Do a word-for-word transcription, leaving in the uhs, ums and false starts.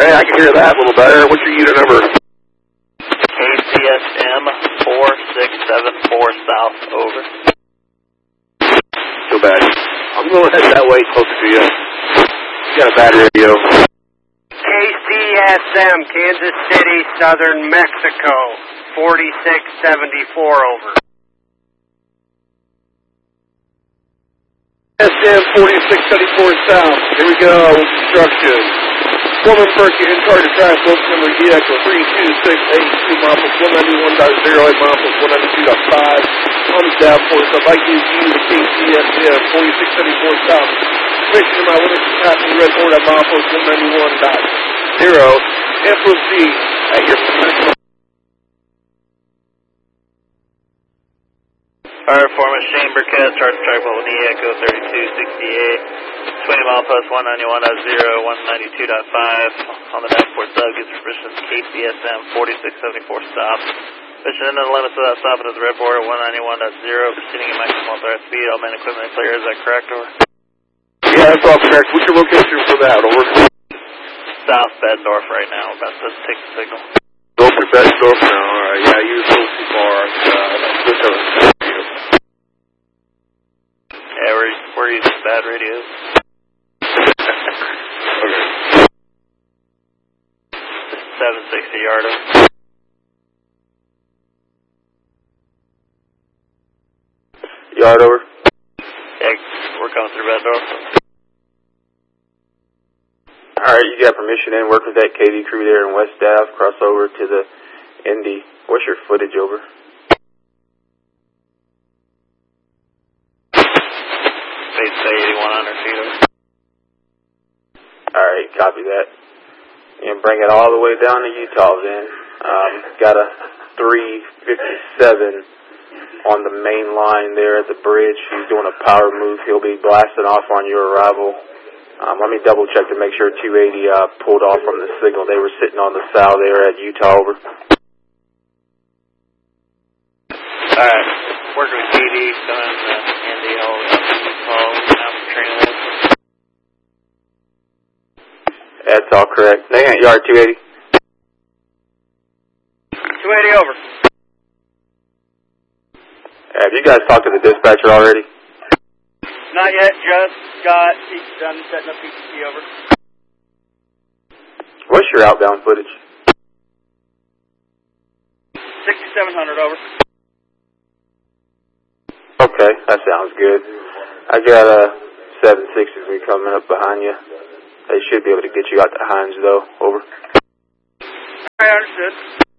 Hey, I can hear that a little better. What's your unit number? K C S M four six seven four South, over. So bad. I'm going to head that way closer to you. You got a bad radio. K C S M, Kansas City, Southern Mexico, forty-six seventy-four, over. S M forty-six seventy-four South. Here we go with instruction. Woman Perky in charge of crash local number E X O three two six eight two miles one ninety-one point zero eight miles one ninety-two point five on the down force of I Q G to K C S M forty-six seventy-four South. Commission to my limits of passing red board at miles one ninety-one point zero and proceed at your permission. Fire Foreman Shane Burkett, charge track level D Echo thirty-two sixty-eight, twenty mile plus one ninety-one point zero, one ninety-two point five. On the dashboard sub, gives permission to K C S M forty-six seventy-four stop. Mission into the limits of that stop at the red border one ninety-one point zero, proceeding at maximum authorized speed. All man equipment clear. Is that correct, over? Yeah, that's all correct. What's your location for that, over? South Bettendorf right now, about to take the signal. Go for Bettendorf now, alright. Yeah, you're so too far. Uh, good to Yeah, we're, we're using bad radios. Okay. seven sixty yard over. Yard over? Yeah, we're coming through Bettendorf. Alright, you got permission in. Work with that K D crew there in West Ave. Cross over to the Indy. What's your footage, over? They'd say eighty-one hundred feet over. Alright, copy that. And bring it all the way down to Utah then. Um, got a three fifty-seven on the main line there at the bridge. He's doing a power move. He'll be blasting off on your arrival. Um, let me double check to make sure two eighty uh, pulled off from the signal. They were sitting on the sow there at Utah, over. Alright, working with K D, coming to Indy, all the Utah, now for training with. That's all correct. Hang on, yard two eighty. two eighty, over. Have you guys talked to the dispatcher already? Not yet, just got done setting up P C C, over. What's your outbound footage? sixty-seven hundred, over. Okay, that sounds good. I got a seven sixties we coming up behind you. They should be able to get you out to Hines, though. Over. I understood.